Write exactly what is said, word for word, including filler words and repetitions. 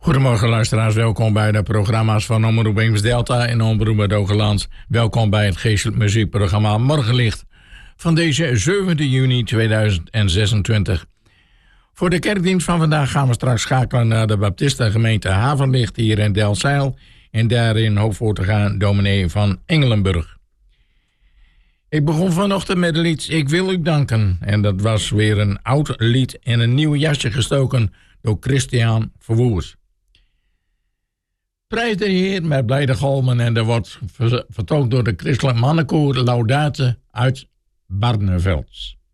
Goedemorgen luisteraars, welkom bij de programma's van Omroep Eems Delta en Omroep het Hoogland. Welkom bij het geestelijk muziekprogramma Morgenlicht van deze zevende juni tweeduizend zesentwintig. Voor de kerkdienst van vandaag gaan we straks schakelen naar de Baptistengemeente Havenlicht hier in Delfzijl en daarin hoofdvoor te gaan dominee van Engelenburg. Ik begon vanochtend met een lied Ik wil u danken en dat was weer een oud lied in een nieuw jasje gestoken door Christian Verwoerd. Prijs de Heer met blijde galmen en dat wordt vertolkt door de christelijk mannenkoor Laudate uit Barneveld.